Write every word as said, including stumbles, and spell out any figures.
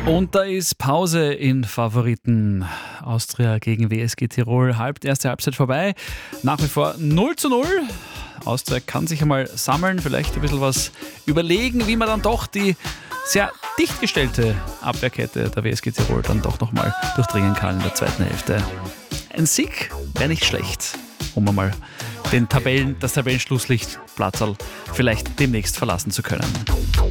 Und da ist Pause in Favoriten. Austria gegen W S G Tirol. Halb, erste Halbzeit vorbei. Nach wie vor null zu null. Austria kann sich einmal sammeln, vielleicht ein bisschen was überlegen, wie man dann doch die sehr dicht gestellte Abwehrkette der W S G Tirol dann doch nochmal durchdringen kann in der zweiten Hälfte. Ein Sieg wäre nicht schlecht, um einmal den Tabellen, das Tabellenschlusslicht Platzerl vielleicht demnächst verlassen zu können.